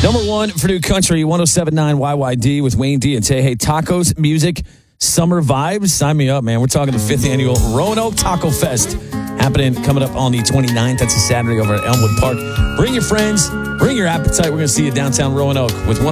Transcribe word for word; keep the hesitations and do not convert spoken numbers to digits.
Number one for New Country, one oh seven point nine Y Y D with Wayne D and Tay. Hey, tacos, music, summer vibes. Sign me up, man. We're talking the fifth annual Roanoke Taco Fest happening coming up on the twenty-ninth. That's a Saturday over at Elmwood Park. Bring your friends, bring your appetite. We're going to see you downtown Roanoke with one